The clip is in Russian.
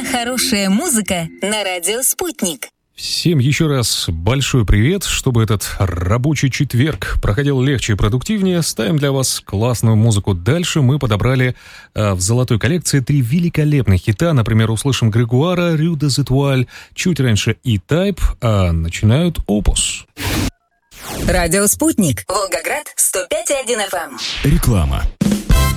Хорошая музыка на радио «Спутник». Всем еще раз большой привет. Чтобы этот рабочий четверг проходил легче и продуктивнее, ставим для вас классную музыку. Дальше мы подобрали в золотой коллекции 3 великолепных хита. Например, услышим Грегуара, Rue des Étoiles, чуть раньше E-Type, а начинают Opus. Радио «Спутник». Волгоград, 105,1 FM. Реклама.